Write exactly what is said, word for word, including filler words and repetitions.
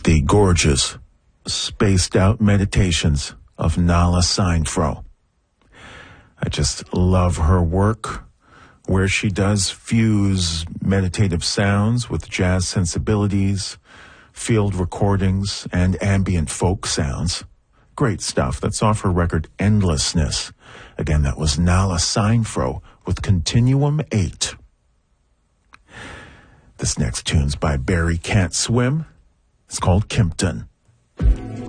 The gorgeous, spaced-out meditations of Nala Seinfro. I just love her work, where she does fuse meditative sounds with jazz sensibilities, field recordings, and ambient folk sounds. Great stuff. That's off her record Endlessness. Again, that was Nala Seinfro with Continuum eight. This next tune's by Barry Can't Swim. It's called Kimpton.